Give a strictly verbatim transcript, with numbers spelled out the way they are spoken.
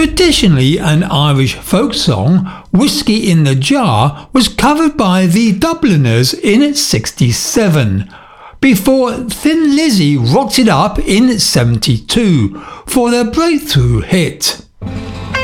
Traditionally an Irish folk song, Whiskey in the Jar was covered by the Dubliners in sixty-seven, before Thin Lizzy rocked it up in seventy-two for their breakthrough hit.